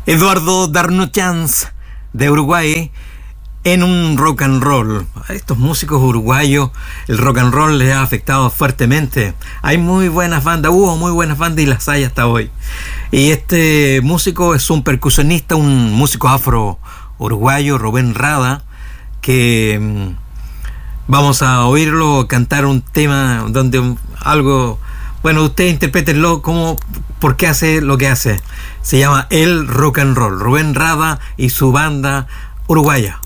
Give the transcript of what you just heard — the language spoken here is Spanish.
Eduardo Darnochans de Uruguay en un rock and roll. A estos músicos uruguayos el rock and roll les ha afectado fuertemente. Hay muy buenas bandas, hubo muy buenas bandas y las hay hasta hoy. Y este músico es un percusionista, un músico afro uruguayo, Rubén Rada, que vamos a oírlo cantar un tema donde algo, bueno, ustedes interprétenlo como por qué hace lo que hace. Se llama El Rock and Roll. Rubén Rada y su banda uruguaya.